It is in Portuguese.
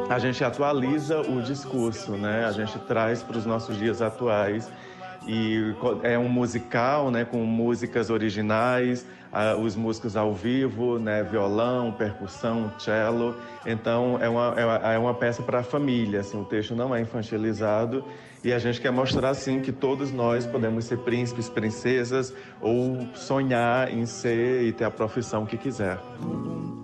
a gente atualiza o discurso, né? A gente traz para os nossos dias atuais e é um musical, né, com músicas originais, os músicos ao vivo, né, violão, percussão, cello. Então é uma peça para a família, assim, o texto não é infantilizado e a gente quer mostrar assim que todos nós podemos ser príncipes, princesas ou sonhar em ser e ter a profissão que quiser.